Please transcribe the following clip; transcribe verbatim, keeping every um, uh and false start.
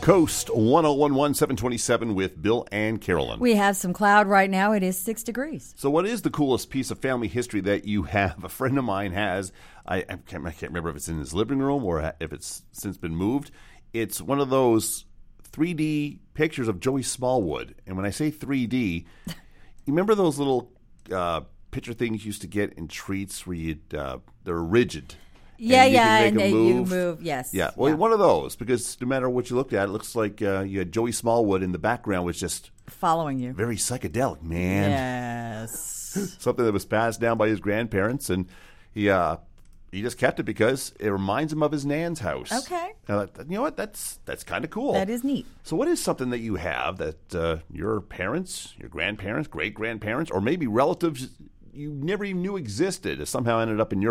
Coast one oh one one, seven twenty-seven with Bill and Carolyn. We have some cloud right now. It is six degrees. So what is the coolest piece of family history that you have? A friend of mine has, I, I, can't, I can't remember if it's in his living room or if it's since been moved. It's one of those three D pictures of Joey Smallwood. And when I say three D, you remember those little uh, picture things you used to get in treats where you'd, uh, they're rigid? Yeah, and yeah, and move. you move, yes. Yeah, well, yeah. one of those, because no matter what you looked at, it looks like uh, you had Joey Smallwood in the background, was just following you. Very psychedelic, man. Yes. Something that was passed down by his grandparents, and he uh, he just kept it because it reminds him of his nan's house. Okay. Uh, you know what? That's that's kind of cool. That is neat. So what is something that you have that uh, your parents, your grandparents, great-grandparents, or maybe relatives you never even knew existed, has somehow ended up in your